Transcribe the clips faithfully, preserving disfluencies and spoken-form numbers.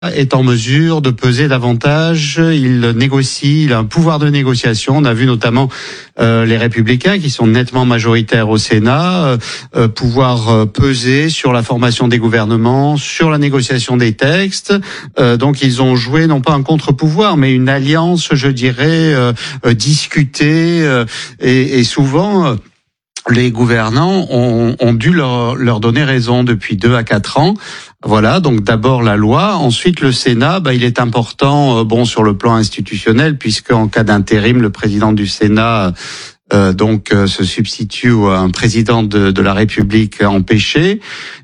est en mesure de peser davantage, il négocie, il a un pouvoir de négociation. On a vu notamment euh, les Républicains, qui sont nettement majoritaires au Sénat, euh, pouvoir euh, peser sur la formation des gouvernements, sur la négociation des textes. Euh, donc ils ont joué non pas un contre-pouvoir, mais une alliance, je dirais, euh, euh, discutée euh, et, et souvent... Euh, les gouvernants ont, ont dû leur, leur donner raison depuis deux à quatre ans. Voilà, donc d'abord la loi, ensuite le Sénat. Bah, il est important, euh, bon, sur le plan institutionnel, puisque en cas d'intérim, le président du Sénat euh, donc euh, se substitue à un président de, de la République empêché.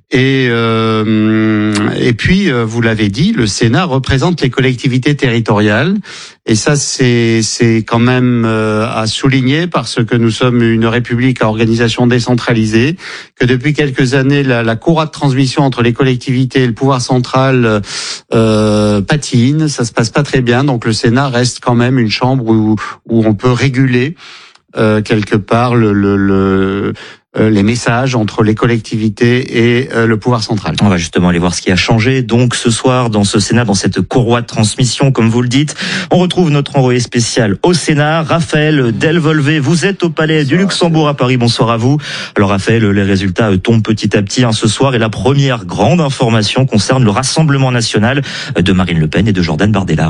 Et euh, et puis euh, vous l'avez dit, le Sénat représente les collectivités territoriales, et ça c'est c'est quand même euh, à souligner, parce que nous sommes une république à organisation décentralisée, que depuis quelques années la, la courroie de transmission entre les collectivités et le pouvoir central euh, patine, ça se passe pas très bien. Donc le Sénat reste quand même une chambre où où on peut réguler euh, quelque part le le, le les messages entre les collectivités et euh, le pouvoir central. On va justement aller voir ce qui a changé. Donc ce soir, dans ce Sénat, dans cette courroie de transmission, comme vous le dites, on retrouve notre envoyé spécial au Sénat, Raphaël Delvolvé. Vous êtes au Palais du Luxembourg à Paris. Bonsoir à vous. Alors Raphaël, les résultats tombent petit à petit hein, ce soir, et la première grande information concerne le Rassemblement national de Marine Le Pen et de Jordan Bardella.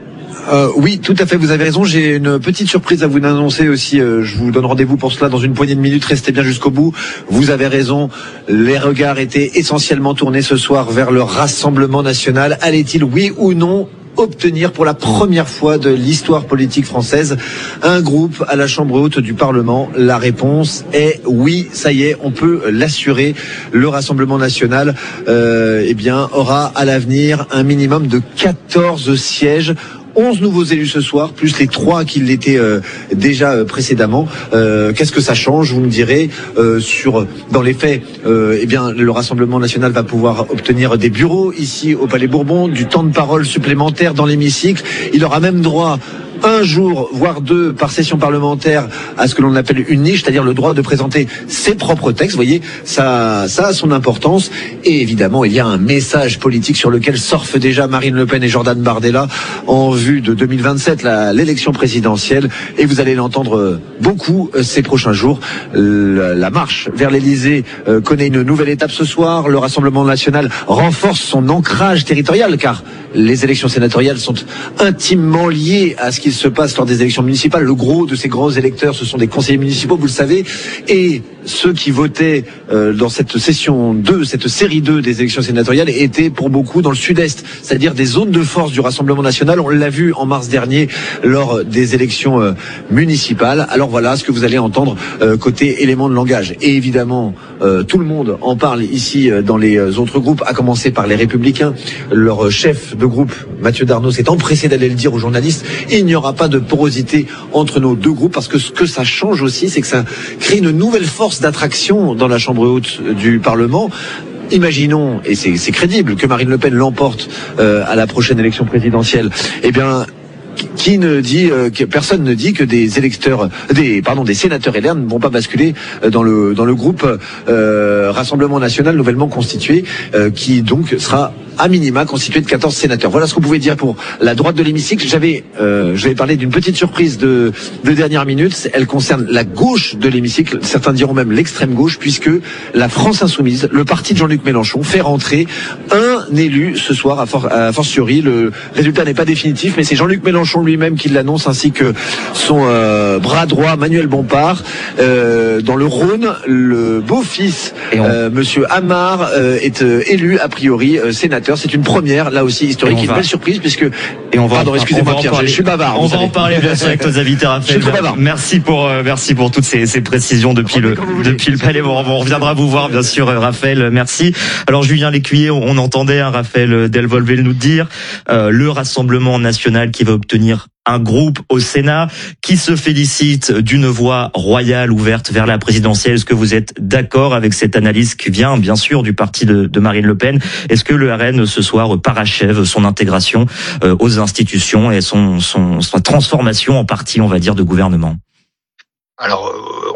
Euh, oui, tout à fait, vous avez raison. J'ai une petite surprise à vous annoncer aussi. Euh, je vous donne rendez-vous pour cela dans une poignée de minutes. Restez bien jusqu'au bout. Vous avez raison. Les regards étaient essentiellement tournés ce soir vers le Rassemblement national. Allait-il, oui ou non, obtenir pour la première fois de l'histoire politique française un groupe à la Chambre haute du Parlement? La réponse est oui, ça y est, on peut l'assurer. Le Rassemblement national euh, eh bien, aura à l'avenir un minimum de quatorze sièges. onze nouveaux élus ce soir, plus les trois qui l'étaient euh, déjà euh, précédemment. Euh, qu'est-ce que ça change, vous me direz, euh, sur, dans les faits, euh, eh bien, le Rassemblement national va pouvoir obtenir des bureaux ici au Palais Bourbon, du temps de parole supplémentaire dans l'hémicycle. Il aura même droit un jour, voire deux, par session parlementaire, à ce que l'on appelle une niche, c'est-à-dire le droit de présenter ses propres textes. Vous voyez, ça, ça a son importance. Et évidemment, il y a un message politique sur lequel surfent déjà Marine Le Pen et Jordan Bardella en vue de deux mille vingt-sept, la, l'élection présidentielle. Et vous allez l'entendre beaucoup ces prochains jours. La, la marche vers l'Élysée euh, connaît une nouvelle étape ce soir. Le Rassemblement national renforce son ancrage territorial, car les élections sénatoriales sont intimement liées à ce qui se passe lors des élections municipales. Le gros de ces gros électeurs, ce sont des conseillers municipaux, vous le savez, et ceux qui votaient euh, dans cette session deux, cette série deux des élections sénatoriales, étaient pour beaucoup dans le sud-est, c'est-à-dire des zones de force du Rassemblement national. On l'a vu en mars dernier lors des élections euh, municipales. Alors voilà ce que vous allez entendre euh, côté éléments de langage. Et évidemment, euh, tout le monde en parle ici euh, dans les autres groupes, à commencer par les Républicains. Leur chef de groupe, Mathieu Darnaud, s'est empressé d'aller le dire aux journalistes. Il n'y aura pas de porosité entre nos deux groupes, parce que ce que ça change aussi, c'est que ça crée une nouvelle force d'attraction dans la Chambre haute du Parlement. Imaginons, et c'est, c'est crédible, que Marine Le Pen l'emporte euh, à la prochaine élection présidentielle. Eh bien, qui ne dit euh, que personne ne dit que des électeurs, des pardon, des sénateurs L R ne vont pas basculer dans le dans le groupe euh, Rassemblement national nouvellement constitué, euh, qui donc sera à minima constitué de quatorze sénateurs. Voilà ce qu'on pouvait dire pour la droite de l'hémicycle. J'avais, euh, j'avais parlé d'une petite surprise de, de dernière minute. Elle concerne la gauche de l'hémicycle. Certains diront même l'extrême gauche, puisque la France Insoumise, le parti de Jean-Luc Mélenchon, fait rentrer un élu ce soir à, for, à fortiori. Le résultat n'est pas définitif, mais c'est Jean-Luc Mélenchon lui-même qui l'annonce, ainsi que son euh, bras droit, Manuel Bompard. Euh, dans le Rhône, le beau-fils, on... euh, Monsieur Amar, euh, est euh, élu a priori euh, sénateur. C'est une première, là aussi historique, une va... belle surprise, puisque. Et on va. Pardon, excusez-moi, Pierre, parler... je suis bavard. On va en parler bien sûr avec nos invités, Raphaël. Merci pour, euh, merci pour toutes ces, ces précisions depuis le, depuis le palais. Bon, on reviendra vous voir, bien sûr, Raphaël. Merci. Alors, Julien Lécuyer, on entendait hein, Raphaël Delvolvé nous dire, euh, le Rassemblement national qui va obtenir un groupe au Sénat, qui se félicite d'une voie royale ouverte vers la présidentielle. Est-ce que vous êtes d'accord avec cette analyse qui vient, bien sûr, du parti de, de Marine Le Pen? Est-ce que le R N, ce soir, parachève son intégration euh, aux institutions et son, son, sa transformation en parti, on va dire, de gouvernement? Alors,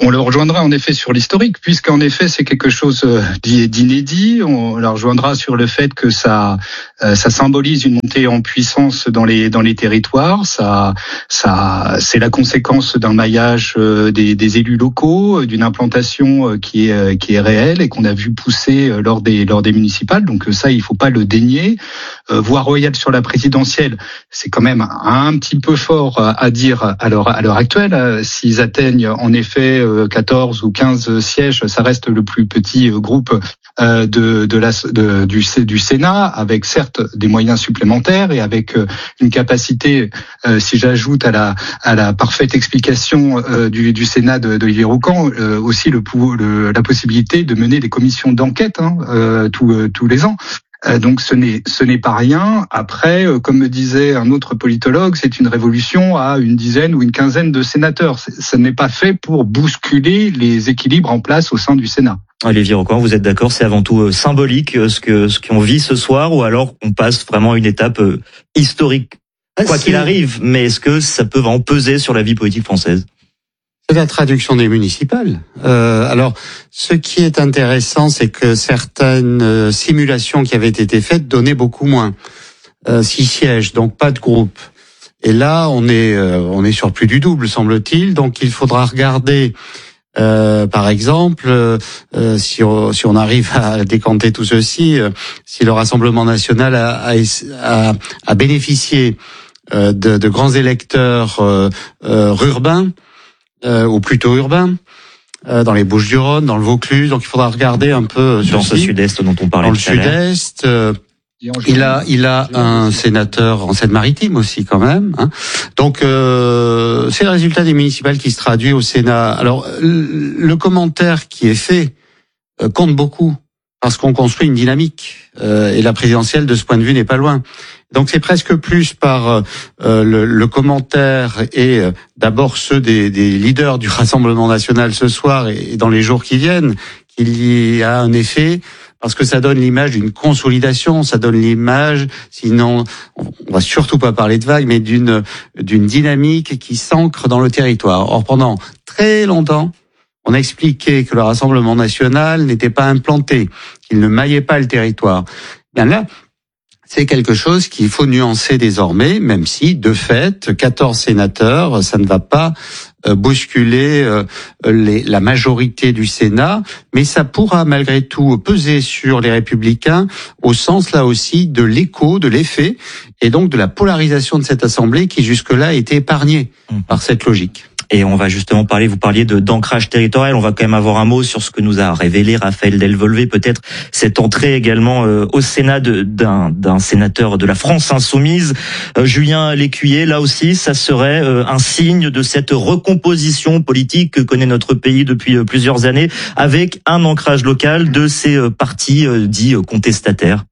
on le rejoindra en effet sur l'historique, puisqu'en effet c'est quelque chose d'inédit. On le rejoindra sur le fait que ça, ça symbolise une montée en puissance dans les dans les territoires. Ça, ça, c'est la conséquence d'un maillage des, des élus locaux, d'une implantation qui est qui est réelle et qu'on a vu pousser lors des lors des municipales. Donc ça, il faut pas le dénier. Euh, voie royale sur la présidentielle, c'est quand même un petit peu fort à dire à l'heure à l'heure actuelle. S'ils atteignent en effet quatorze ou quinze sièges, ça reste le plus petit groupe de de la de, du du Sénat, avec certes des moyens supplémentaires et avec une capacité, si j'ajoute à la à la parfaite explication du du Sénat de d'Olivier Roucan, aussi le, le la possibilité de mener des commissions d'enquête hein, tous tous les ans. Donc ce n'est ce n'est pas rien. Après, comme me disait un autre politologue, c'est une révolution à une dizaine ou une quinzaine de sénateurs. Ce n'est pas fait pour bousculer les équilibres en place au sein du Sénat. Olivier Roucan, vous êtes d'accord, c'est avant tout symbolique ce que ce qu'on vit ce soir, ou alors on passe vraiment à une étape historique, quoi qu'il arrive, mais est-ce que ça peut en peser sur la vie politique française ? C'est la traduction des municipales. Euh, alors, ce qui est intéressant, c'est que certaines euh, simulations qui avaient été faites donnaient beaucoup moins. Euh, six sièges, donc pas de groupe. Et là, on est euh, on est sur plus du double, semble-t-il. Donc, il faudra regarder, euh, par exemple, euh, si, on, si on arrive à décanter tout ceci, euh, si le Rassemblement national a, a, a, a bénéficié euh, de, de grands électeurs euh, euh, rurbains, Euh, ou plutôt urbain, euh, dans les Bouches-du-Rhône, dans le Vaucluse. Donc il faudra regarder un peu dans ce sud-est dont on parlait. Dans le sud-est, euh, il a il a un sénateur en Seine-Maritime aussi quand même. Hein. Donc euh, c'est le résultat des municipales qui se traduit au Sénat. Alors le commentaire qui est fait euh, compte beaucoup parce qu'on construit une dynamique euh, et la présidentielle de ce point de vue n'est pas loin. Donc c'est presque plus par euh, le, le commentaire et euh, d'abord ceux des, des leaders du Rassemblement national ce soir et, et dans les jours qui viennent qu'il y a un effet, parce que ça donne l'image d'une consolidation, ça donne l'image, sinon on va surtout pas parler de vague, mais d'une d'une dynamique qui s'ancre dans le territoire. Or pendant très longtemps, on a expliqué que le Rassemblement national n'était pas implanté, qu'il ne maillait pas le territoire. Bien là, c'est quelque chose qu'il faut nuancer désormais, même si, de fait, quatorze sénateurs, ça ne va pas euh, bousculer euh, les, la majorité du Sénat, mais ça pourra malgré tout peser sur les Républicains, au sens là aussi de l'écho, de l'effet, et donc de la polarisation de cette Assemblée qui jusque-là a été épargnée par cette logique. Et on va justement parler, vous parliez de d'ancrage territorial, on va quand même avoir un mot sur ce que nous a révélé Raphaël Delvolvé, peut-être cette entrée également euh, au Sénat de, d'un, d'un sénateur de la France insoumise, euh, Julien Lécuyer. Là aussi, ça serait euh, un signe de cette recomposition politique que connaît notre pays depuis euh, plusieurs années, avec un ancrage local de ces euh, partis euh, dits euh, contestataires.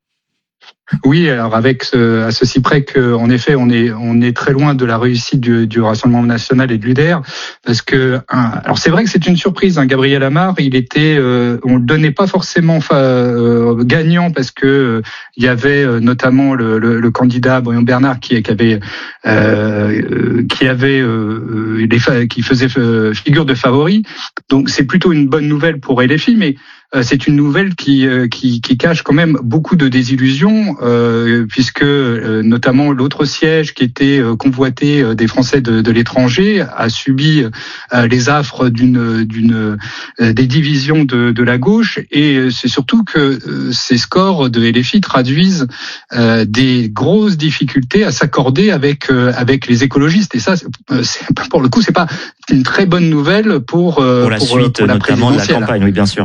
Oui, alors avec ce, à ceci près que, en effet, on est on est très loin de la réussite du, du Rassemblement national et de l'U D R, parce que un, alors c'est vrai que c'est une surprise. Hein, Gabriel Amar, il était, euh, on le donnait pas forcément euh, gagnant parce que euh, il y avait euh, notamment le, le, le candidat Bruno Bernard qui, qui avait euh, qui avait euh, les, qui faisait figure de favori. Donc c'est plutôt une bonne nouvelle pour L F I, mais c'est une nouvelle qui, qui, qui cache quand même beaucoup de désillusions, euh, puisque euh, notamment l'autre siège qui était convoité des Français de, de l'étranger a subi euh, les affres d'une, d'une, euh, des divisions de, de la gauche, et c'est surtout que euh, ces scores de L F I traduisent euh, des grosses difficultés à s'accorder avec euh, avec les écologistes, et ça, c'est, pour le coup, c'est pas une très bonne nouvelle pour euh, pour la pour, suite, pour la notamment de la campagne, oui, bien sûr.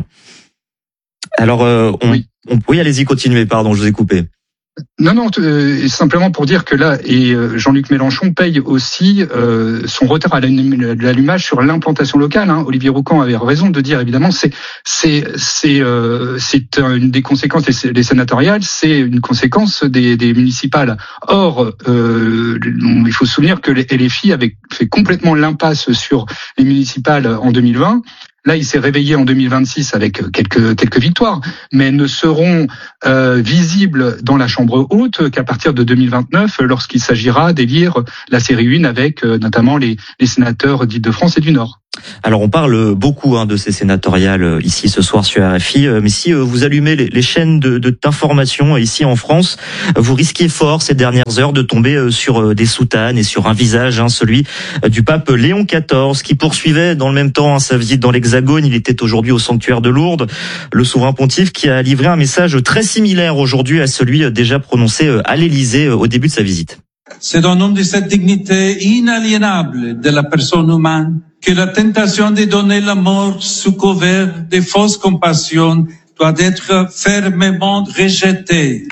Alors, euh, on, oui. On, oui, allez-y, continuez, pardon, je vous ai coupé. Non, non, euh, simplement pour dire que là, et euh, Jean-Luc Mélenchon paye aussi euh, son retard à l'allumage sur l'implantation locale. Hein. Olivier Roucan avait raison de dire, évidemment, c'est c'est c'est euh, c'est une des conséquences des, des sénatoriales, c'est une conséquence des, des municipales. Or, euh, il faut se souvenir que les L F I avait fait complètement l'impasse sur les municipales en deux mille vingt. Là, il s'est réveillé en deux mille vingt-six avec quelques quelques victoires, mais ne seront euh, visibles dans la Chambre haute qu'à partir de deux mille vingt-neuf, lorsqu'il s'agira d'élire la série un avec euh, notamment les, les sénateurs d'Île-de-France et du Nord. Alors on parle beaucoup hein, de ces sénatoriales ici ce soir sur R F I, mais si vous allumez les, les chaînes de, de d'information ici en France, vous risquez fort ces dernières heures de tomber sur des soutanes et sur un visage, hein, celui du pape Léon quatorze, qui poursuivait dans le même temps hein, sa visite dans l'Hexagone. Il était aujourd'hui au sanctuaire de Lourdes, le souverain pontife qui a livré un message très similaire aujourd'hui à celui déjà prononcé à l'Élysée au début de sa visite. C'est dans le nom de cette dignité inaliénable de la personne humaine que la tentation de donner la mort sous couvert de fausses compassions doit être fermement rejetée.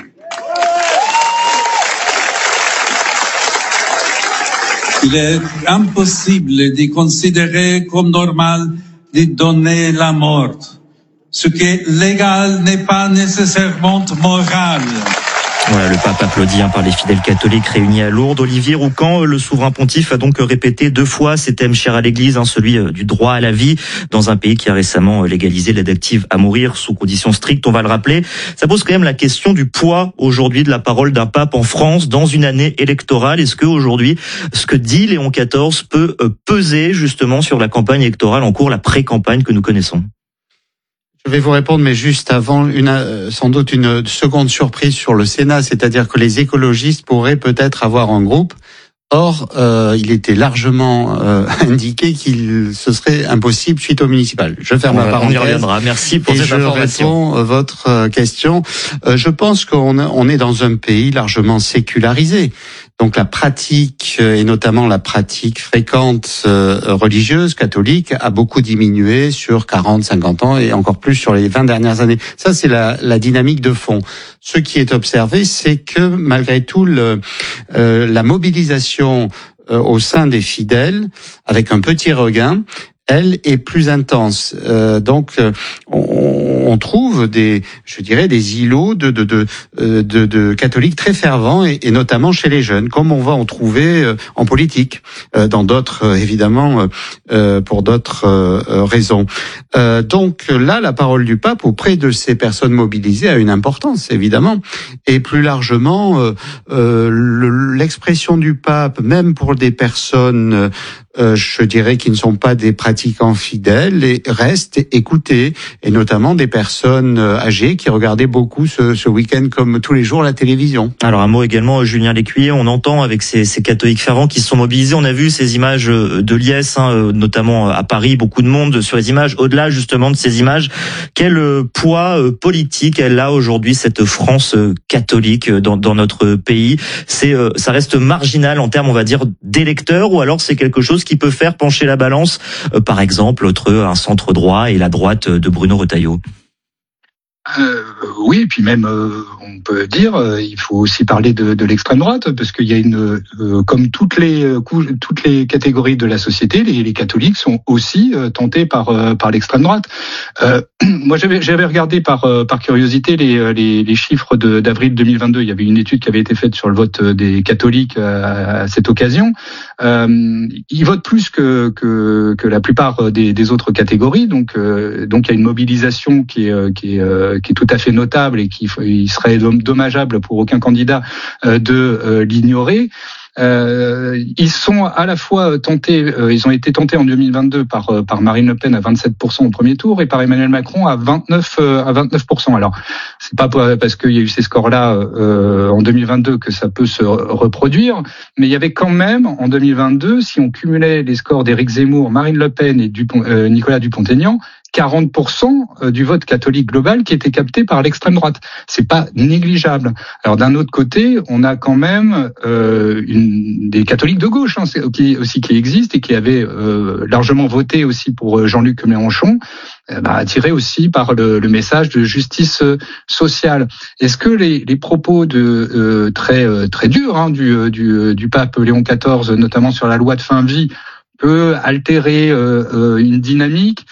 Il est impossible de considérer comme normal de donner la mort. Ce qui est légal n'est pas nécessairement moral. Voilà, le pape applaudi hein, par les fidèles catholiques réunis à Lourdes. Olivier Roucan, le souverain pontife, a donc répété deux fois ces thèmes chers à l'Église, hein, celui du droit à la vie, dans un pays qui a récemment légalisé l'aide active à mourir sous conditions strictes, on va le rappeler. Ça pose quand même la question du poids aujourd'hui de la parole d'un pape en France dans une année électorale. Est-ce que aujourd'hui, ce que dit Léon quatorze peut peser justement sur la campagne électorale en cours, la pré-campagne que nous connaissons ? Je vais vous répondre, mais juste avant, une, sans doute une seconde surprise sur le Sénat, c'est-à-dire que les écologistes pourraient peut-être avoir un groupe. Or, euh, il était largement euh, indiqué qu'il ce serait impossible suite au municipal. Je ferme ma parenthèse. On y reviendra. Merci pour cette information. Je réponds à votre question. Euh, je pense qu'on on est dans un pays largement sécularisé. Donc la pratique, et notamment la pratique fréquente euh, religieuse, catholique, a beaucoup diminué sur quarante, cinquante ans et encore plus sur les vingt dernières années. Ça, c'est la, la dynamique de fond. Ce qui est observé, c'est que malgré tout, le, euh, la mobilisation euh, au sein des fidèles, avec un petit regain, elle est plus intense. Euh, donc, on, on trouve des, je dirais, des îlots de de de de, de catholiques très fervents et, et notamment chez les jeunes, comme on va en trouver euh, en politique, euh, dans d'autres euh, évidemment euh, pour d'autres euh, raisons. Euh, donc là, la parole du pape auprès de ces personnes mobilisées a une importance évidemment, et plus largement euh, euh, le, l'expression du pape, même pour des personnes Euh, je dirais qu'ils ne sont pas des pratiquants fidèles et restent écoutés, et notamment des personnes âgées qui regardaient beaucoup ce, ce week-end comme tous les jours la télévision. Alors un mot également, Julien Lécuyer, on entend avec ces, ces catholiques fervents qui se sont mobilisés, on a vu ces images de liesse, hein, notamment à Paris, beaucoup de monde sur les images. Au-delà justement de ces images, quel poids politique elle a aujourd'hui, cette France catholique dans, dans notre pays? C'est, ça reste marginal en termes, on va dire, d'électeurs, ou alors c'est quelque chose qui peut faire pencher la balance, euh, par exemple, entre un centre droit et la droite de Bruno Retailleau? Euh, oui, et puis même, euh, on peut dire, euh, il faut aussi parler de, de l'extrême droite, parce qu'il y a une, euh, comme toutes les euh, toutes les catégories de la société, les, les catholiques sont aussi euh, tentés par euh, par l'extrême droite. Euh, moi, j'avais j'avais regardé par euh, par curiosité les les, les chiffres de, d'avril deux mille vingt-deux. Il y avait une étude qui avait été faite sur le vote des catholiques à, à cette occasion. Euh, ils votent plus que que que la plupart des, des autres catégories, donc euh, donc il y a une mobilisation qui est qui est qui est tout à fait notable et qui il serait dommageable pour aucun candidat de l'ignorer. Euh, ils sont à la fois tentés, euh, ils ont été tentés en deux mille vingt-deux par par Marine Le Pen à vingt-sept pour cent au premier tour et par Emmanuel Macron à vingt-neuf à vingt-neuf pour cent. Alors c'est pas parce qu'il y a eu ces scores-là euh, en deux mille vingt-deux que ça peut se reproduire, mais il y avait quand même en deux mille vingt-deux, si on cumulait les scores d'Éric Zemmour, Marine Le Pen et Dupont, euh, Nicolas Dupont-Aignan, quarante pour cent du vote catholique global qui était capté par l'extrême droite. C'est pas négligeable. Alors d'un autre côté, on a quand même euh, une, des catholiques de gauche hein, qui aussi qui existent et qui avaient euh, largement voté aussi pour Jean-Luc Mélenchon, euh, bah, attirés aussi par le, le message de justice sociale. Est-ce que les, les propos de euh, très euh, très durs hein, du, du du pape Léon quatorze, notamment sur la loi de fin de vie, peut altérer euh, euh, une dynamique?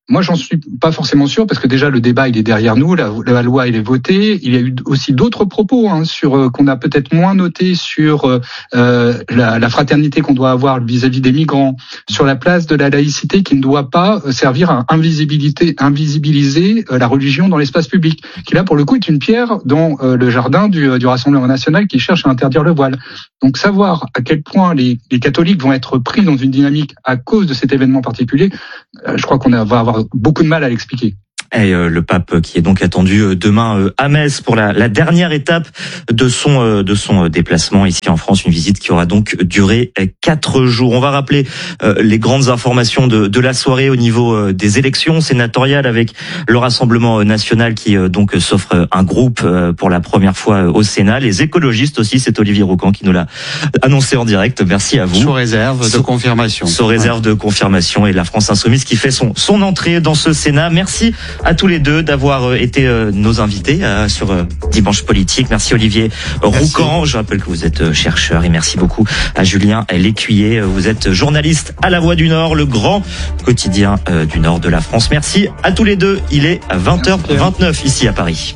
moi, j'en suis pas forcément sûr parce que déjà le débat il est derrière nous, la, la loi elle est votée. Il y a eu aussi d'autres propos hein, sur euh, qu'on a peut-être moins noté sur euh, la, la fraternité qu'on doit avoir vis-à-vis des migrants, sur la place de la laïcité qui ne doit pas servir à invisibilité, invisibiliser euh, la religion dans l'espace public, qui là pour le coup est une pierre dans euh, le jardin du, du Rassemblement national qui cherche à interdire le voile. Donc savoir à quel point les, les catholiques vont être pris dans une dynamique à cause de cet événement particulier, euh, je crois qu'on va avoir beaucoup de mal à l'expliquer. Et euh, le pape qui est donc attendu demain euh, à Metz pour la, la dernière étape de son euh, de son déplacement ici en France, une visite qui aura donc duré quatre jours. On va rappeler euh, les grandes informations de, de la soirée au niveau euh, des élections sénatoriales avec le Rassemblement national qui euh, donc s'offre un groupe euh, pour la première fois au Sénat. Les écologistes aussi, c'est Olivier Roucan qui nous l'a annoncé en direct. Merci à vous. Sous réserve de sous, confirmation. Sous réserve de confirmation et la France Insoumise qui fait son son entrée dans ce Sénat. Merci à tous les deux d'avoir été nos invités sur Dimanche Politique. Merci Olivier Roucan. Je rappelle que vous êtes chercheur et merci beaucoup à Julien Lécuyer. Vous êtes journaliste à La Voix du Nord, le grand quotidien du Nord de la France. Merci à tous les deux. Il est vingt heures vingt-neuf ici à Paris.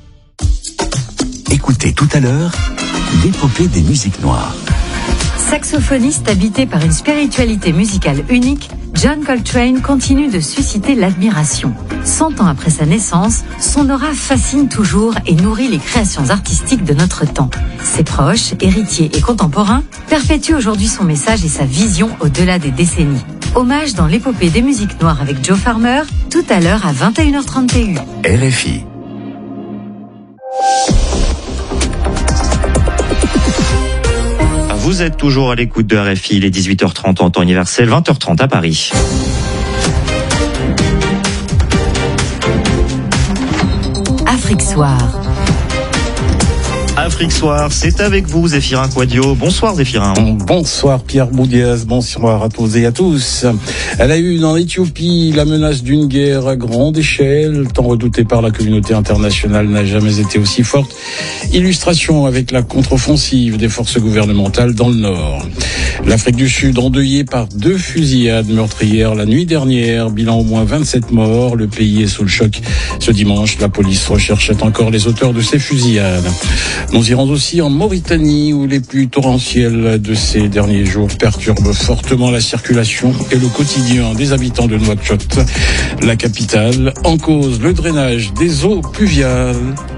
Écoutez tout à l'heure l'épopée des musiques noires. Saxophoniste habité par une spiritualité musicale unique, John Coltrane continue de susciter l'admiration. Cent ans après sa naissance, son aura fascine toujours et nourrit les créations artistiques de notre temps. Ses proches, héritiers et contemporains perpétuent aujourd'hui son message et sa vision au-delà des décennies. Hommage dans l'épopée des musiques noires avec Joe Farmer, tout à l'heure à vingt et une heures trente T U. R F I. Vous êtes toujours à l'écoute de R F I, il est dix-huit heures trente en temps universel, vingt heures trente à Paris. Afrique Soir. Afrique Soir, c'est avec vous Zéphirin Quadio. Bonsoir Zéphirin. Bonsoir Pierre Boudiaz, bonsoir à tous et à tous. Elle a eu en Éthiopie la menace d'une guerre à grande échelle, tant redoutée par la communauté internationale, n'a jamais été aussi forte. Illustration avec la contre-offensive des forces gouvernementales dans le Nord. L'Afrique du Sud endeuillée par deux fusillades meurtrières la nuit dernière, bilan au moins vingt-sept morts. Le pays est sous le choc. Ce dimanche, la police recherchait encore les auteurs de ces fusillades. Nous irons aussi en Mauritanie où les pluies torrentielles de ces derniers jours perturbent fortement la circulation et le quotidien des habitants de Nouakchott, la capitale. En cause, le drainage des eaux pluviales.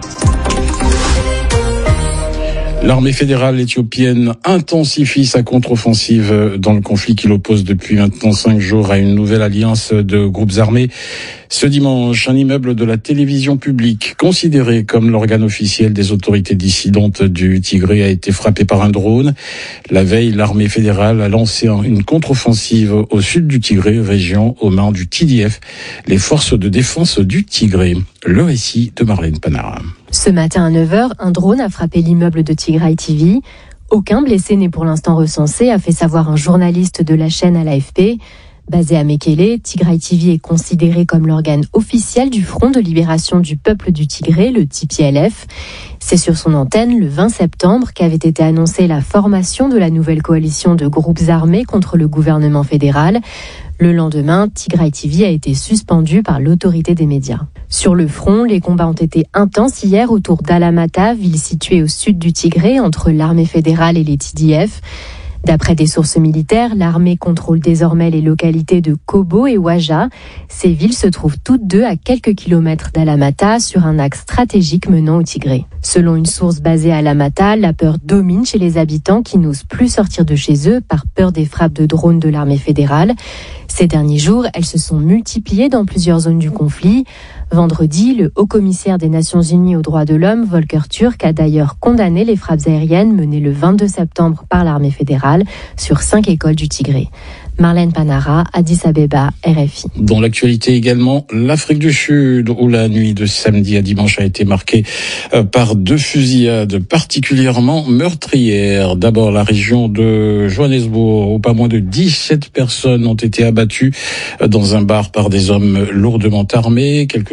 L'armée fédérale éthiopienne intensifie sa contre-offensive dans le conflit qui l'oppose depuis maintenant cinq jours à une nouvelle alliance de groupes armés. Ce dimanche, un immeuble de la télévision publique, considéré comme l'organe officiel des autorités dissidentes du Tigré, a été frappé par un drone. La veille, l'armée fédérale a lancé une contre-offensive au sud du Tigré, région aux mains du T D F, les forces de défense du Tigré. Le récit de Marlène Panara. Ce matin à neuf heures, un drone a frappé l'immeuble de Tigray T V. Aucun blessé n'est pour l'instant recensé, a fait savoir un journaliste de la chaîne à l'A F P. Basé à Mekele, Tigray T V est considéré comme l'organe officiel du Front de libération du peuple du Tigré, le T P L F. C'est sur son antenne, le vingt septembre, qu'avait été annoncée la formation de la nouvelle coalition de groupes armés contre le gouvernement fédéral. Le lendemain, Tigray T V a été suspendu par l'autorité des médias. Sur le front, les combats ont été intenses hier autour d'Alamata, ville située au sud du Tigré, entre l'armée fédérale et les T D F. D'après des sources militaires, l'armée contrôle désormais les localités de Kobo et Waja. Ces villes se trouvent toutes deux à quelques kilomètres d'Alamata, sur un axe stratégique menant au Tigré. Selon une source basée à Alamata, la peur domine chez les habitants qui n'osent plus sortir de chez eux par peur des frappes de drones de l'armée fédérale. Ces derniers jours, elles se sont multipliées dans plusieurs zones du conflit. Vendredi, le haut-commissaire des Nations Unies aux droits de l'homme, Volker Turk, a d'ailleurs condamné les frappes aériennes menées le vingt-deux septembre par l'armée fédérale sur cinq écoles du Tigré. Marlène Panara, Addis Abeba, R F I. Dans l'actualité également, l'Afrique du Sud, où la nuit de samedi à dimanche a été marquée par deux fusillades particulièrement meurtrières. D'abord, la région de Johannesburg, où pas moins de dix-sept personnes ont été abattues dans un bar par des hommes lourdement armés. Quelques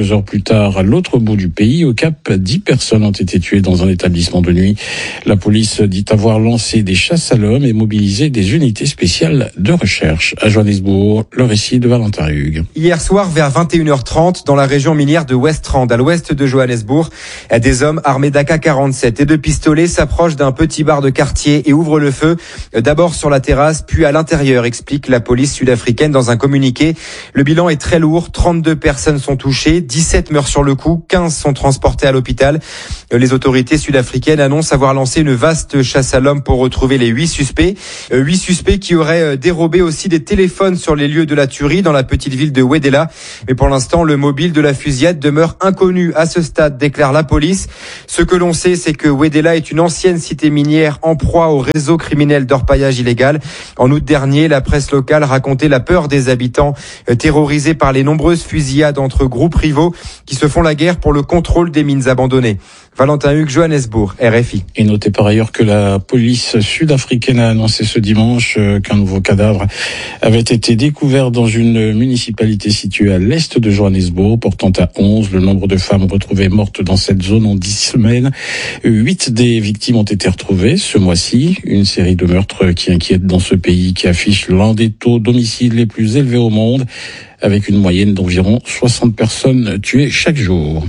quelques heures plus tard, à l'autre bout du pays, au Cap, dix personnes ont été tuées dans un établissement de nuit. La police dit avoir lancé des chasses à l'homme et mobilisé des unités spéciales de recherche. À Johannesburg, le récit de Valentin Hugues. Hier soir, vers vingt et une heures trente, dans la région minière de Weststrand, à l'ouest de Johannesburg, des hommes armés d'A K quarante-sept et de pistolets s'approchent d'un petit bar de quartier et ouvrent le feu, d'abord sur la terrasse, puis à l'intérieur, explique la police sud-africaine dans un communiqué. Le bilan est très lourd, trente-deux personnes sont touchées, dix-sept meurent sur le coup, quinze sont transportés à l'hôpital. Les autorités sud-africaines annoncent avoir lancé une vaste chasse à l'homme pour retrouver les huit suspects. Huit suspects qui auraient dérobé aussi des téléphones sur les lieux de la tuerie dans la petite ville de Wedela. Mais pour l'instant, le mobile de la fusillade demeure inconnu à ce stade, déclare la police. Ce que l'on sait, c'est que Wedela est une ancienne cité minière en proie au réseau criminel d'orpaillage illégal. En août dernier, la presse locale racontait la peur des habitants terrorisés par les nombreuses fusillades entre groupes rivaux qui se font la guerre pour le contrôle des mines abandonnées. Valentin Hugues, Johannesburg, R F I. Et notez par ailleurs que la police sud-africaine a annoncé ce dimanche qu'un nouveau cadavre avait été découvert dans une municipalité située à l'est de Johannesburg, portant à onze le nombre de femmes retrouvées mortes dans cette zone en dix semaines. Huit des victimes ont été retrouvées ce mois-ci. Une série de meurtres qui inquiète dans ce pays qui affiche l'un des taux d'homicide les plus élevés au monde, avec une moyenne d'environ soixante personnes tuées chaque jour.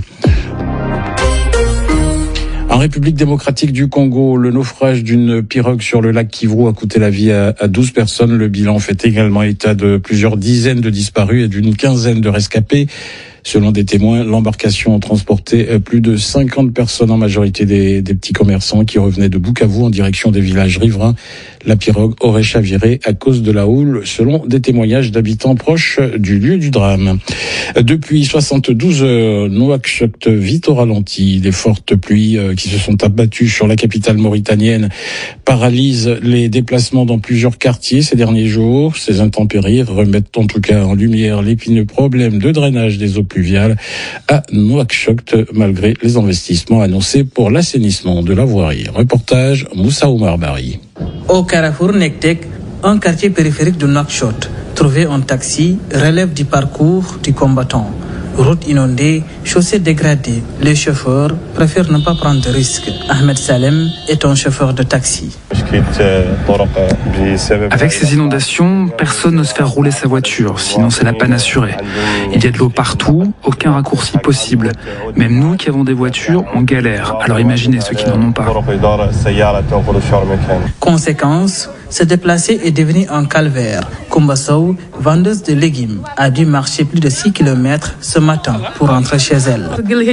En République démocratique du Congo, le naufrage d'une pirogue sur le lac Kivu a coûté la vie à douze personnes. Le bilan fait également état de plusieurs dizaines de disparus et d'une quinzaine de rescapés. Selon des témoins, l'embarcation transportait plus de cinquante personnes, en majorité des, des petits commerçants qui revenaient de Bukavu en direction des villages riverains. La pirogue aurait chaviré à cause de la houle, selon des témoignages d'habitants proches du lieu du drame. Depuis soixante-douze heures, Nouakchott vit au ralenti. Les fortes pluies qui se sont abattues sur la capitale mauritanienne paralysent les déplacements dans plusieurs quartiers ces derniers jours. Ces intempéries remettent en tout cas en lumière l'épineux problème de drainage des eaux pluviales à Nouakchott, malgré les investissements annoncés pour l'assainissement de la voirie. Reportage Moussa Oumar Bari. Au carrefour Nektek, un quartier périphérique de Nouakchott, trouver un taxi relève du parcours du combattant. Route inondée, chaussée dégradée, les chauffeurs préfèrent ne pas prendre de risques. Ahmed Salem est un chauffeur de taxi. Avec ces inondations, personne n'ose faire rouler sa voiture, sinon c'est la panne assurée. Il y a de l'eau partout, aucun raccourci possible. Même nous qui avons des voitures, on galère. Alors imaginez ceux qui n'en ont pas. Conséquence, se déplacer est devenu un calvaire. Koumba Sow, vendeuse de légumes, a dû marcher plus de six kilomètres ce matin pour rentrer chez elle.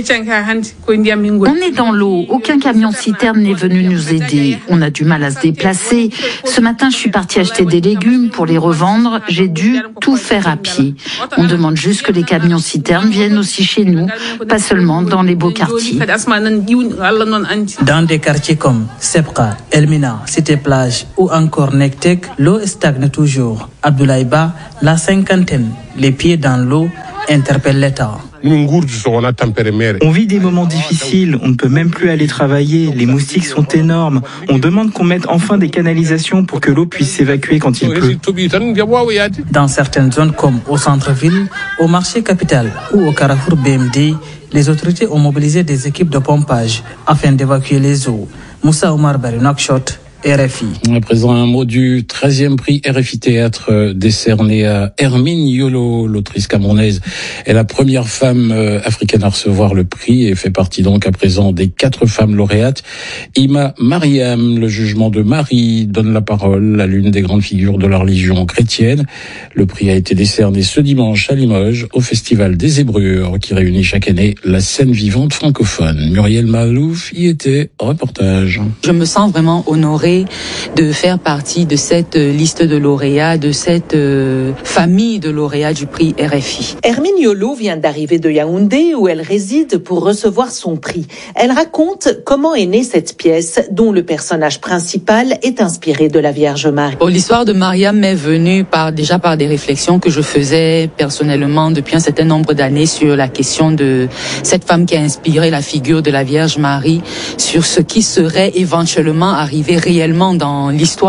On est dans l'eau, aucun camion-citerne n'est venu nous aider. On a du mal à se déplacer. Ce matin, je suis partie acheter des légumes pour les revendre. J'ai dû tout faire à pied. On demande juste que les camions-citernes viennent aussi chez nous, pas seulement dans les beaux quartiers. Dans des quartiers comme Sepka, Elmina, Cité Plage ou encore Nektek, l'eau stagne toujours. Abdoulaye Ba, la cinquantaine, les pieds dans l'eau, interpelle l'État. On vit des moments difficiles, on ne peut même plus aller travailler, les moustiques sont énormes. On demande qu'on mette enfin des canalisations pour que l'eau puisse s'évacuer quand il pleut. Dans certaines zones comme au centre-ville, au marché capital ou au carrefour B M D, les autorités ont mobilisé des équipes de pompage afin d'évacuer les eaux. Moussa Oumar Bari, Nouakchott, R F I. À présent, un mot du treizième prix R F I Théâtre décerné à Hermine Yolo, l'autrice camerounaise, est la première femme africaine à recevoir le prix et fait partie donc à présent des quatre femmes lauréates. Ima Mariam, le jugement de Marie, donne la parole à l'une des grandes figures de la religion chrétienne. Le prix a été décerné ce dimanche à Limoges au Festival des Zébrures qui réunit chaque année la scène vivante francophone. Muriel Malouf y était, reportage. Je me sens vraiment honorée de faire partie de cette liste de lauréats, de cette euh, famille de lauréats du prix R F I. Hermine Yolo vient d'arriver de Yaoundé où elle réside pour recevoir son prix. Elle raconte comment est née cette pièce dont le personnage principal est inspiré de la Vierge Marie. Oh, l'histoire de Mariam m'est venue par, déjà par des réflexions que je faisais personnellement depuis un certain nombre d'années sur la question de cette femme qui a inspiré la figure de la Vierge Marie, sur ce qui serait éventuellement arrivé réellement dans l'histoire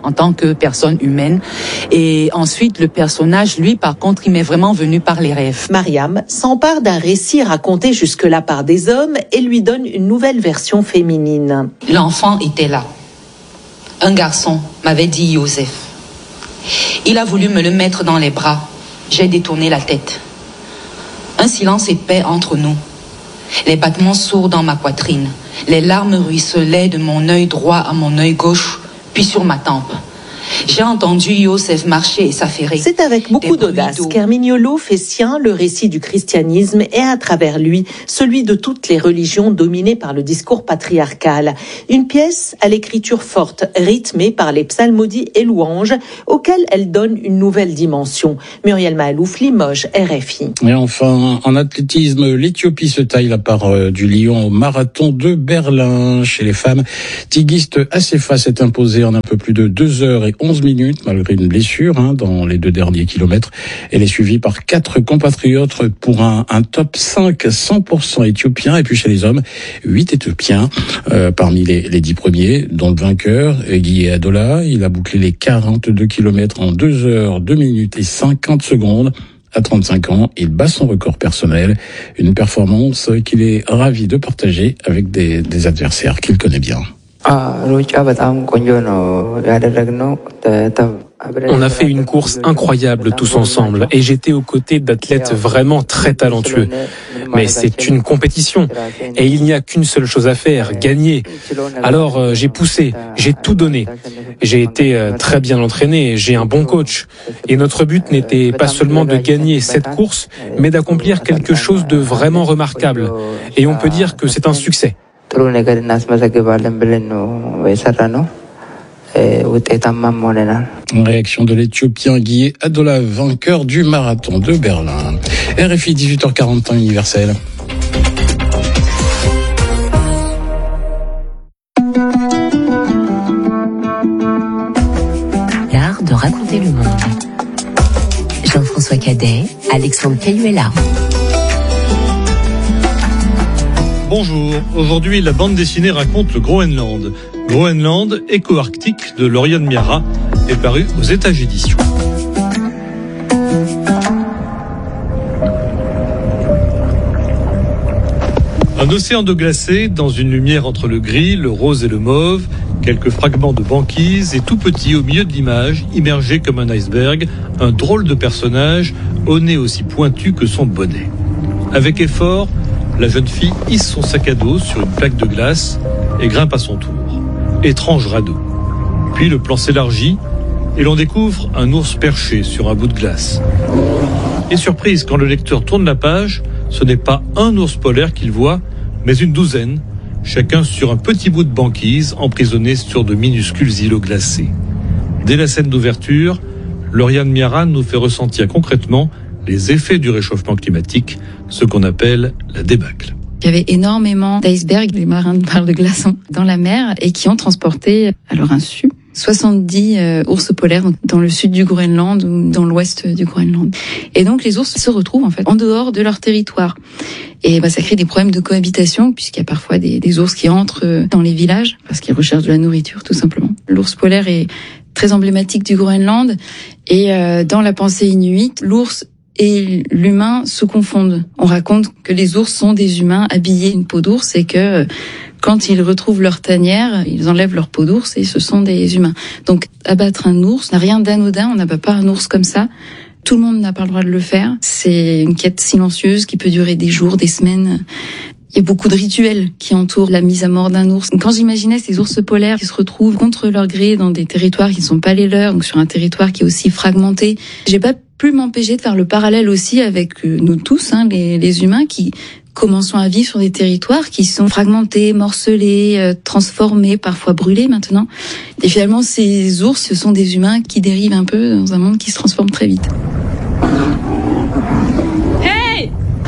en tant que personne humaine. Et ensuite, le personnage, lui, par contre, il m'est vraiment venu par les rêves. Mariam s'empare d'un récit raconté jusque-là par des hommes et lui donne une nouvelle version féminine. L'enfant était là. Un garçon m'avait dit Yosef. Il a voulu me le mettre dans les bras. J'ai détourné la tête. Un silence épais entre nous. Les battements sourds dans ma poitrine. Les larmes ruisselaient de mon œil droit à mon œil gauche, puis sur ma tempe. J'ai entendu Yosef marcher et s'affairer. C'est avec beaucoup d'audace qu'Herminiolo fait sien le récit du christianisme et à travers lui, celui de toutes les religions dominées par le discours patriarcal. Une pièce à l'écriture forte, rythmée par les psalmodies et louanges, auxquelles elle donne une nouvelle dimension. Muriel Mahalouf, Limoges, R F I. Et enfin, en athlétisme, l'Éthiopie se taille la part euh, du lion au marathon de Berlin. Chez les femmes, Tigist Assefa s'est imposée en un peu plus de deux heures et onze minutes, malgré une blessure hein, dans les deux derniers kilomètres. Elle est suivie par quatre compatriotes pour un, un top cinq cent pour cent éthiopien. Et puis chez les hommes, huit éthiopiens euh, parmi les, les dix premiers, dont le vainqueur, Guy Adola. Il a bouclé les quarante-deux kilomètres en deux heures, deux minutes et cinquante secondes. À trente-cinq ans, il bat son record personnel, une performance qu'il est ravi de partager avec des, des adversaires qu'il connaît bien. On a fait une course incroyable tous ensemble et j'étais aux côtés d'athlètes vraiment très talentueux. Mais c'est une compétition et il n'y a qu'une seule chose à faire, gagner. Alors euh, j'ai poussé, j'ai tout donné. J'ai été euh, très bien entraîné, j'ai un bon coach. Et notre but n'était pas seulement de gagner cette course, mais d'accomplir quelque chose de vraiment remarquable. Et on peut dire que c'est un succès. Réaction de l'Éthiopien Guy Adola, vainqueur du marathon de Berlin. R F I, dix-huit heures quarante, temps universel. L'art de raconter le monde. Jean-François Cadet, Alexandre Cayuela. Bonjour, aujourd'hui la bande dessinée raconte le Groenland. Groenland, éco-arctique de Lauriane Miara, est paru aux Étages Éditions. Un océan de glacé, dans une lumière entre le gris, le rose et le mauve, quelques fragments de banquise et tout petit au milieu de l'image, immergé comme un iceberg, un drôle de personnage, au nez aussi pointu que son bonnet. Avec effort, la jeune fille hisse son sac à dos sur une plaque de glace et grimpe à son tour. Étrange radeau. Puis le plan s'élargit et l'on découvre un ours perché sur un bout de glace. Et surprise, quand le lecteur tourne la page, ce n'est pas un ours polaire qu'il voit, mais une douzaine, chacun sur un petit bout de banquise emprisonné sur de minuscules îlots glacés. Dès la scène d'ouverture, Lauriane Miara nous fait ressentir concrètement les effets du réchauffement climatique, ce qu'on appelle la débâcle. Il y avait énormément d'icebergs, des marins de barres de glaçons dans la mer et qui ont transporté, à leur insu, soixante-dix euh, ours polaires dans le sud du Groenland ou dans l'ouest du Groenland. Et donc les ours se retrouvent en fait en dehors de leur territoire. Et bah, ça crée des problèmes de cohabitation puisqu'il y a parfois des, des ours qui entrent dans les villages parce qu'ils recherchent de la nourriture tout simplement. L'ours polaire est très emblématique du Groenland et euh, dans la pensée inuite, l'ours et l'humain se confondent. On raconte que les ours sont des humains habillés d'une peau d'ours et que quand ils retrouvent leur tanière, ils enlèvent leur peau d'ours et ce sont des humains. Donc abattre un ours n'a rien d'anodin, on n'abat pas un ours comme ça. Tout le monde n'a pas le droit de le faire. C'est une quête silencieuse qui peut durer des jours, des semaines. Il y a beaucoup de rituels qui entourent la mise à mort d'un ours. Quand j'imaginais ces ours polaires qui se retrouvent contre leur gré dans des territoires qui ne sont pas les leurs, donc sur un territoire qui est aussi fragmenté, j'ai pas pu m'empêcher de faire le parallèle aussi avec nous tous, hein, les, les humains qui commençons à vivre sur des territoires qui sont fragmentés, morcelés, euh, transformés, parfois brûlés maintenant. Et finalement, ces ours, ce sont des humains qui dérivent un peu dans un monde qui se transforme très vite. Hey!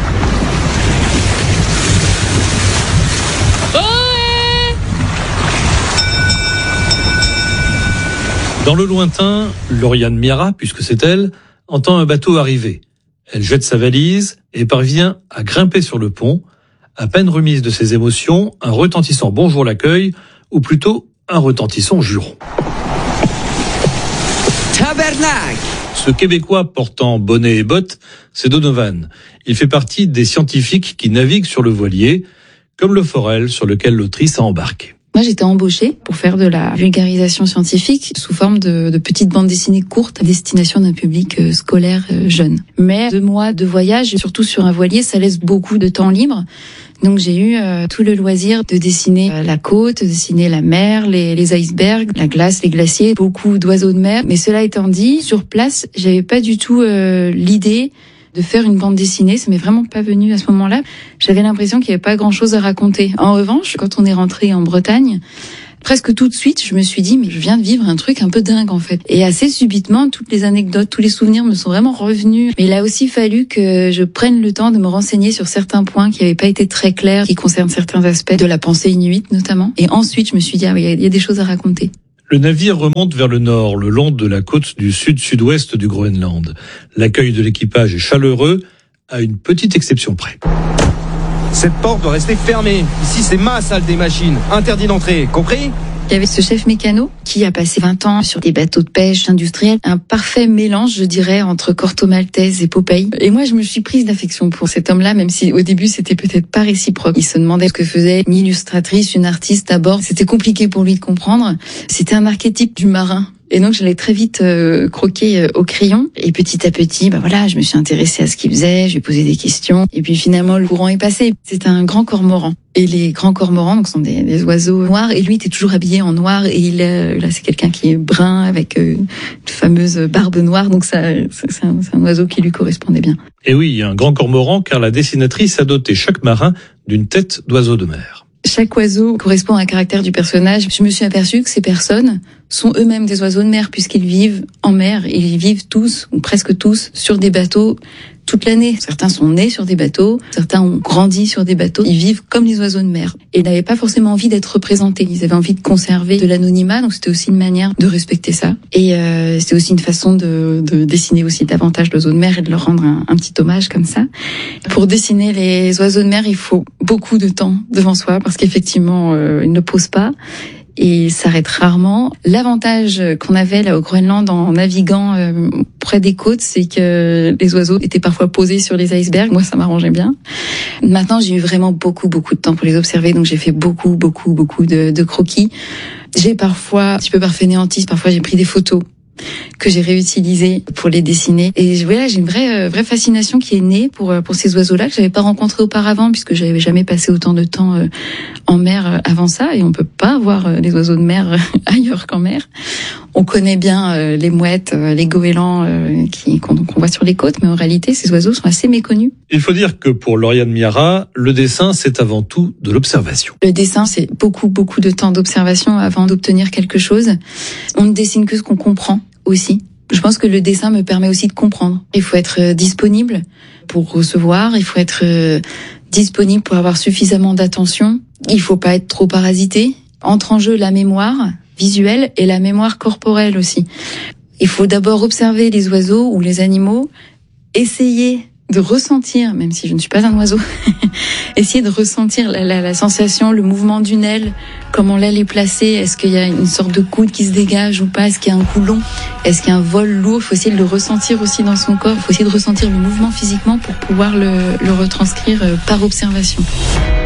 Dans le lointain, Lauriane Miara, puisque c'est elle, entend un bateau arriver. Elle jette sa valise et parvient à grimper sur le pont. À peine remise de ses émotions, un retentissant bonjour l'accueil, ou plutôt un retentissant juron. Tabernacle. Ce Québécois portant bonnet et bottes, c'est Donovan. Il fait partie des scientifiques qui naviguent sur le voilier, comme le Forel sur lequel l'autrice a embarqué. Moi, j'étais embauchée pour faire de la vulgarisation scientifique sous forme de, de petites bandes dessinées courtes à destination d'un public euh, scolaire euh, jeune. Mais deux mois de voyage, surtout sur un voilier, ça laisse beaucoup de temps libre. Donc j'ai eu euh, tout le loisir de dessiner euh, la côte, de dessiner la mer, les, les icebergs, la glace, les glaciers, beaucoup d'oiseaux de mer. Mais cela étant dit, sur place, j'avais pas du tout euh, l'idée de faire une bande dessinée, ça m'est vraiment pas venu à ce moment-là. J'avais l'impression qu'il y avait pas grand-chose à raconter. En revanche, quand on est rentré en Bretagne, presque tout de suite, je me suis dit, mais je viens de vivre un truc un peu dingue, en fait. Et assez subitement, toutes les anecdotes, tous les souvenirs me sont vraiment revenus. Mais il a aussi fallu que je prenne le temps de me renseigner sur certains points qui n'avaient pas été très clairs, qui concernent certains aspects de la pensée inuite, notamment. Et ensuite, je me suis dit, ah oui, il y a des choses à raconter. Le navire remonte vers le nord, le long de la côte du sud-sud-ouest du Groenland. L'accueil de l'équipage est chaleureux, à une petite exception près. Cette porte doit rester fermée. Ici, c'est ma salle des machines. Interdit d'entrer, compris ? Il y avait ce chef mécano qui a passé vingt ans sur des bateaux de pêche industriels. Un parfait mélange, je dirais, entre Corto Maltese et Popeye. Et moi, je me suis prise d'affection pour cet homme-là, même si au début, c'était peut-être pas réciproque. Il se demandait ce que faisait une illustratrice, une artiste à bord. C'était compliqué pour lui de comprendre. C'était un archétype du marin. Et donc, je l'ai très vite euh, croqué euh, au crayon. Et petit à petit, bah voilà, je me suis intéressée à ce qu'il faisait, je lui ai posé des questions. Et puis finalement, le courant est passé. C'est un grand cormoran. Et les grands cormorans, donc, sont des, des oiseaux noirs. Et lui, il était toujours habillé en noir. Et il, euh, là, c'est quelqu'un qui est brun avec euh, une fameuse barbe noire. Donc, ça, c'est un, c'est un oiseau qui lui correspondait bien. Et oui, un grand cormoran, car la dessinatrice a doté chaque marin d'une tête d'oiseau de mer. Chaque oiseau correspond à un caractère du personnage. Je me suis aperçue que ces personnes sont eux-mêmes des oiseaux de mer puisqu'ils vivent en mer. Ils vivent tous, ou presque tous, sur des bateaux toute l'année. Certains sont nés sur des bateaux, certains ont grandi sur des bateaux. Ils vivent comme les oiseaux de mer. Et ils n'avaient pas forcément envie d'être représentés. Ils avaient envie de conserver de l'anonymat, donc c'était aussi une manière de respecter ça. Et euh, c'était aussi une façon de, de dessiner aussi davantage d'oiseaux de mer et de leur rendre un, un petit hommage comme ça. Pour dessiner les oiseaux de mer, il faut beaucoup de temps devant soi parce qu'effectivement, euh, ils ne posent pas. Et s'arrête rarement. L'avantage qu'on avait là au Groenland en naviguant euh, près des côtes, c'est que les oiseaux étaient parfois posés sur les icebergs. Moi, ça m'arrangeait bien. Maintenant, j'ai eu vraiment beaucoup, beaucoup de temps pour les observer, donc j'ai fait beaucoup, beaucoup, beaucoup de, de croquis. J'ai parfois, un petit peu par fainéantise, parfois j'ai pris des photos que j'ai réutilisé pour les dessiner. Et voilà, j'ai une vraie, vraie fascination qui est née pour, pour ces oiseaux-là que j'avais pas rencontrés auparavant puisque j'avais jamais passé autant de temps en mer avant ça. Et on peut pas voir les oiseaux de mer ailleurs qu'en mer. On connaît bien les mouettes, les goélands qui, qu'on, qu'on voit sur les côtes, mais en réalité, ces oiseaux sont assez méconnus. Il faut dire que pour Lauriane Miara, le dessin, c'est avant tout de l'observation. Le dessin, c'est beaucoup, beaucoup de temps d'observation avant d'obtenir quelque chose. On ne dessine que ce qu'on comprend aussi. Je pense que le dessin me permet aussi de comprendre. Il faut être disponible pour recevoir, il faut être disponible pour avoir suffisamment d'attention. Il faut pas être trop parasité. Entre en jeu la mémoire visuelle et la mémoire corporelle aussi. Il faut d'abord observer les oiseaux ou les animaux, essayer de ressentir, même si je ne suis pas un oiseau, essayer de ressentir la, la, la sensation, le mouvement d'une aile, comment l'aile est placée, est-ce qu'il y a une sorte de coude qui se dégage ou pas, est-ce qu'il y a un coup long, est-ce qu'il y a un vol lourd, il faut essayer de le ressentir aussi dans son corps, il faut essayer de ressentir le mouvement physiquement pour pouvoir le, le retranscrire par observation.